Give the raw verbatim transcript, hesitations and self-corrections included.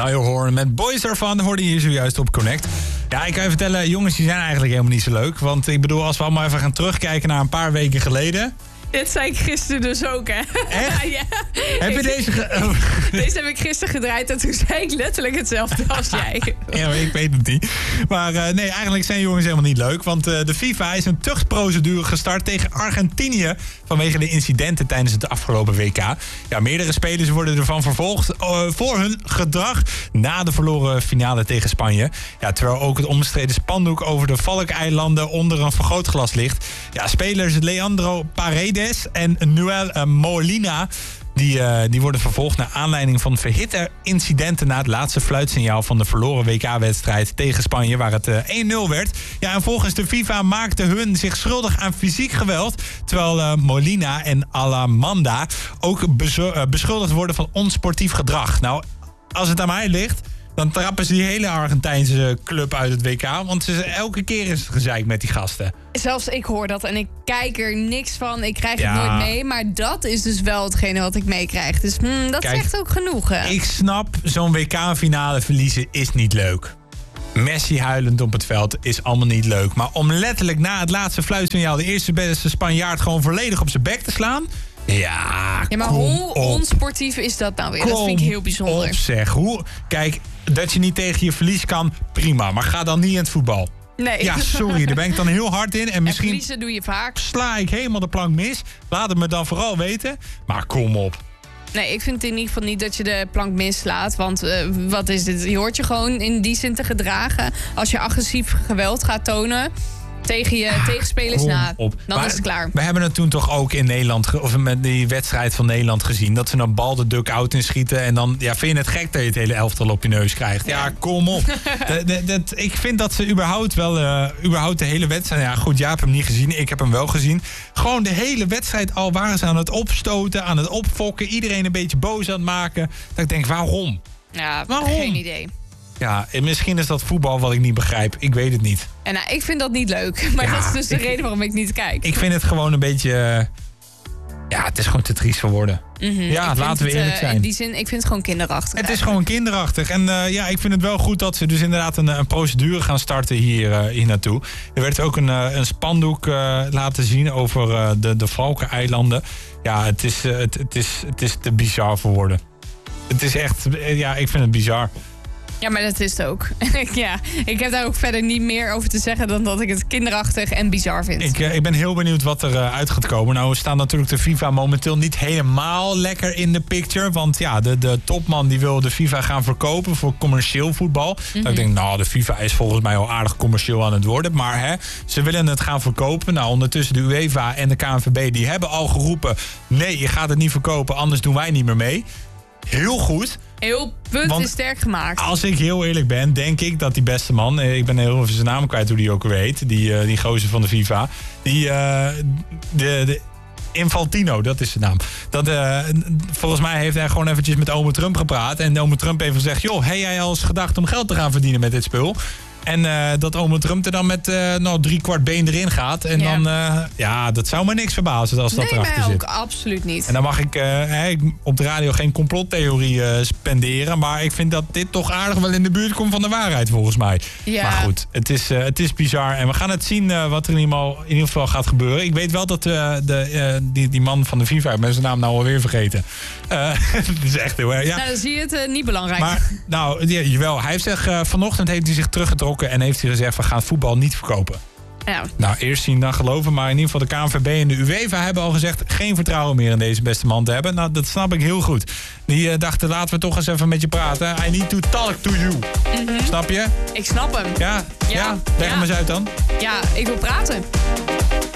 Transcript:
Niall Horan met Boys Ervan hoorde je hier zojuist op Connect. Ja, ik kan je vertellen, jongens die zijn eigenlijk helemaal niet zo leuk. Want ik bedoel, als we allemaal even gaan terugkijken naar een paar weken geleden... Dit zei ik gisteren dus ook, hè? Echt? Ja. Heb je ik, deze... Ge- deze heb ik gisteren gedraaid en toen zei ik letterlijk hetzelfde als jij. Ja, maar ik weet het niet. Maar uh, nee, eigenlijk zijn jongens helemaal niet leuk. Want uh, de FIFA is een tuchtprocedure gestart tegen Argentinië... vanwege de incidenten tijdens het afgelopen W K. Ja, meerdere spelers worden ervan vervolgd uh, voor hun gedrag... na de verloren finale tegen Spanje. Ja, terwijl ook het omstreden spandoek over de Valkeilanden onder een vergrootglas ligt. Ja, spelers Leandro Paredes en Noel uh, Molina... Die, uh, die worden vervolgd naar aanleiding van verhitte incidenten... na het laatste fluitsignaal van de verloren W K-wedstrijd tegen Spanje... waar het uh, één nul werd. Ja, en volgens de FIFA maakten hun zich schuldig aan fysiek geweld... terwijl uh, Molina en Alamanda ook bezo- uh, beschuldigd worden van onsportief gedrag. Nou, als het aan mij ligt... dan trappen ze die hele Argentijnse club uit het W K. Want ze, elke keer is het gezeik met die gasten. Zelfs ik hoor dat en ik kijk er niks van. Ik krijg Ja. het nooit mee. Maar dat is dus wel hetgene wat ik meekrijg. Dus hmm, dat Kijk, zegt ook genoeg. Hè? Ik snap, zo'n W K-finale verliezen is niet leuk. Messi huilend op het veld is allemaal niet leuk. Maar om letterlijk na het laatste fluitsignaal... de eerste beste Spanjaard gewoon volledig op zijn bek te slaan... Ja, Ja, maar kom hoe op. onsportief is dat nou weer? Kom Dat vind ik heel bijzonder. op, zeg. Hoe, kijk, dat je niet tegen je verlies kan, prima. Maar ga dan niet in het voetbal. Nee. Ja, sorry, daar ben ik dan heel hard in. En En misschien verliezen doe je vaak. sla ik helemaal de plank mis. Laat het me dan vooral weten. Maar kom op. Nee, ik vind in ieder geval niet dat je de plank mislaat. Want uh, wat is dit? Je hoort je gewoon in die zin te gedragen. Als je agressief geweld gaat tonen... tegen je tegenspelers Kom na, op. dan Maar is het klaar. We hebben het toen toch ook in Nederland, ge- of met die wedstrijd van Nederland gezien... dat ze een bal de duck-out inschieten en dan ja, vind je het gek dat je het hele elftal op je neus krijgt. Ja, ja kom op. de, de, de, ik vind dat ze überhaupt wel, uh, überhaupt de hele wedstrijd... Ja, goed, jij hebt hem niet gezien, ik heb hem wel gezien. Gewoon de hele wedstrijd al waren ze aan het opstoten, aan het opfokken... iedereen een beetje boos aan het maken. Dat ik denk, waarom? Ja, Waarom? geen idee. Ja, en misschien is dat voetbal wat ik niet begrijp. Ik weet het niet. En nou, ik vind dat niet leuk. Maar Ja, dat is dus de ik- reden waarom ik niet kijk. Ik vind het gewoon een beetje... uh, ja, het is gewoon te triest voor woorden. Mhm. Ja, Ik vind laten we het, eerlijk uh, zijn. In die zin, ik vind het gewoon kinderachtig. Het is gewoon kinderachtig. En uh, ja, ik vind het wel goed dat ze dus inderdaad een, een procedure gaan starten hier, uh, hier naartoe. Er werd ook een, uh, een spandoek uh, laten zien over uh, de, de Valkeneilanden. Ja, het is, uh, het, het, is, het is te bizar voor woorden. Het is echt, ja, ik vind het bizar. Ja, maar dat is het ook. Ja, ik heb daar ook verder niet meer over te zeggen... dan dat ik het kinderachtig en bizar vind. Ik, uh, ik ben heel benieuwd wat er uh, uit gaat komen. Nou, we staan natuurlijk de FIFA momenteel niet helemaal lekker in de picture. Want ja, de, de topman die wil de FIFA gaan verkopen voor commercieel voetbal. Mm-hmm. Ik denk, nou, de FIFA is volgens mij al aardig commercieel aan het worden. Maar hè, ze willen het gaan verkopen. Nou, ondertussen de UEFA en de K N V B die hebben al geroepen... nee, je gaat het niet verkopen, anders doen wij niet meer mee. Heel goed. Heel punt Want is sterk gemaakt. Als ik heel eerlijk ben, denk ik dat die beste man... ik ben heel even zijn naam kwijt hoe die ook weer heet... die, uh, die gozer van de FIFA... die uh, de, de Infantino, dat is zijn naam. Dat, uh, volgens mij heeft hij gewoon eventjes met ome Trump gepraat... en ome Trump heeft gezegd... joh, heb jij al eens gedacht om geld te gaan verdienen met dit spul? En uh, dat ome Trump er dan met uh, nou, drie kwart been erin gaat. En ja. dan, uh, ja, dat zou me niks verbazen als dat nee, erachter mij zit. ook absoluut niet. En dan mag ik uh, op de radio geen complottheorie uh, spenderen. Maar ik vind dat dit toch aardig wel in de buurt komt van de waarheid, volgens mij. Ja. Maar goed, het is, uh, het is bizar. En we gaan het zien uh, wat er in ieder, geval, in ieder geval gaat gebeuren. Ik weet wel dat uh, de, uh, die, die man van de FIFA... ik ben zijn naam nou alweer vergeten. Uh, dat is echt heel erg. Ja. Nou, dan zie je het uh, niet belangrijk. Maar, nou, ja, jawel. Hij heeft zich, uh, vanochtend heeft hij zich teruggetrokken... en heeft hij gezegd, we gaan voetbal niet verkopen. Ja. Nou, eerst zien dan geloven, maar in ieder geval de K N V B en de UEFA hebben al gezegd... geen vertrouwen meer in deze beste man te hebben. Nou, dat snap ik heel goed. Die uh, dachten, laten we toch eens even met je praten. I need to talk to you. Mm-hmm. Snap je? Ik snap hem. Ja? Ja? Ja. Leg Ja. hem eens uit dan. Ja, ik wil praten.